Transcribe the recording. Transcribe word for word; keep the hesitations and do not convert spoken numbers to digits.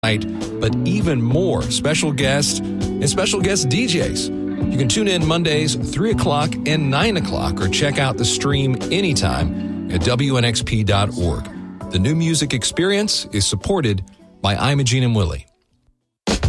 but even more special guests and special guest D Js. You can tune in Mondays, three o'clock and nine o'clock, or check out the stream anytime at W N X P dot org. The New Music Experience is supported by Imogene and Willie.